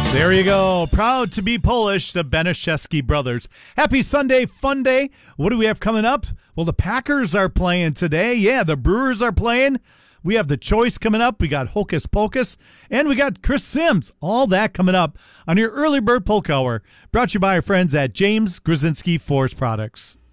There you go. Proud to be Polish, the Beneszewski brothers. Happy Sunday, fun day. What do we have coming up? Well, the Packers are playing today. Yeah, the Brewers are playing. We have The Choice coming up. We got Hocus Pocus. And we got Chris Sims. All that coming up on your Early Bird Polka Hour. Brought to you by our friends at James Grzinski Forest Products.